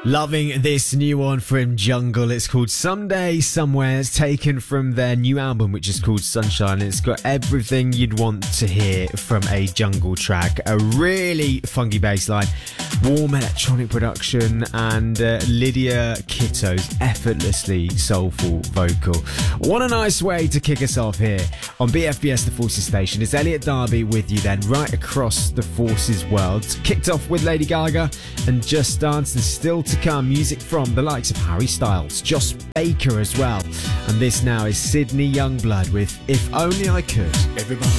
Loving this new one from Jungle. It's called Someday Somewhere. It's taken from their new album, which is called Sunshine. It's got everything you'd want to hear from a Jungle track. A really funky bass line, warm electronic production, and Lydia Kitto's effortlessly soulful vocal. What a nice way to kick us off here on BFBS The Forces Station. It's Elliot Darby with you then, right across the Forces world. Kicked off with Lady Gaga and Just Dance, and still to come music from the likes of Harry Styles, Josh Baker as well. And this now is Sydney Youngblood with If Only I Could. Everybody